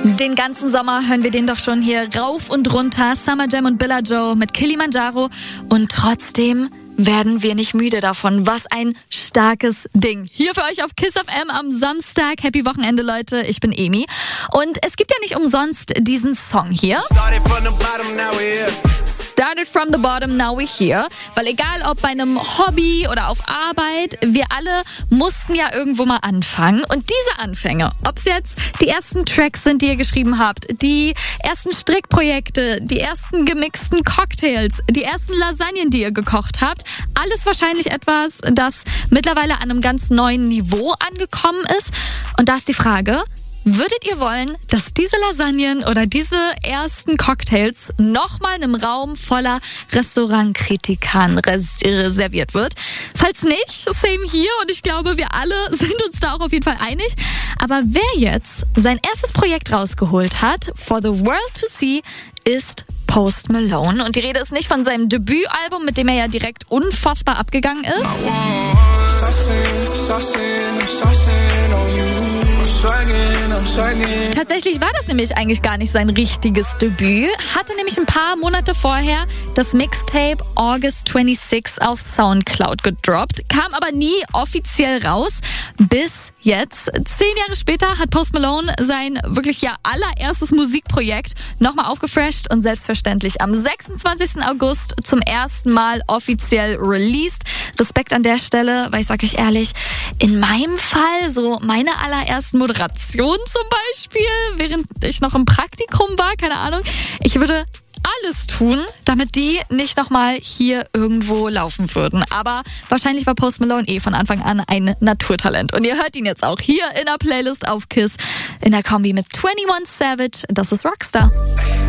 Den ganzen Sommer hören wir den doch schon hier rauf und runter. Summer Jam und Billa Joe mit Kilimanjaro. Und trotzdem werden wir nicht müde davon. Was ein starkes Ding. Hier für euch auf KISS FM am Samstag. Happy Wochenende, Leute. Ich bin Emi. Und es gibt ja nicht umsonst diesen Song hier. Started from the bottom, now we're here. Weil egal ob bei einem Hobby oder auf Arbeit, wir alle mussten ja irgendwo mal anfangen. Und diese Anfänge, ob es jetzt die ersten Tracks sind, die ihr geschrieben habt, die ersten Strickprojekte, die ersten gemixten Cocktails, die ersten Lasagnen, die ihr gekocht habt, alles wahrscheinlich etwas, das mittlerweile an einem ganz neuen Niveau angekommen ist. Und da ist die Frage: Würdet ihr wollen, dass diese Lasagnen oder diese ersten Cocktails nochmal in einem Raum voller Restaurantkritikern reserviert wird? Falls nicht, same hier, und ich glaube, wir alle sind uns da auch auf jeden Fall einig. Aber wer jetzt sein erstes Projekt rausgeholt hat, For the World to See, ist Post Malone. Und die Rede ist nicht von seinem Debütalbum, mit dem er ja direkt unfassbar abgegangen ist. Tatsächlich war das nämlich eigentlich gar nicht sein richtiges Debüt. Hatte nämlich ein paar Monate vorher das Mixtape August 26 auf Soundcloud gedroppt, kam aber nie offiziell raus. Bis jetzt, 10 Jahre später, hat Post Malone sein wirklich allererstes Musikprojekt nochmal aufgefresht und selbstverständlich am 26. August zum ersten Mal offiziell released. Respekt an der Stelle, weil ich sage euch ehrlich, in meinem Fall, so meine allerersten Moderationen zum Beispiel, während ich noch im Praktikum war, keine Ahnung, ich würde alles tun, damit die nicht nochmal hier irgendwo laufen würden. Aber wahrscheinlich war Post Malone von Anfang an ein Naturtalent. Und ihr hört ihn jetzt auch hier in der Playlist auf KISS in der Kombi mit 21 Savage. Das ist Rockstar.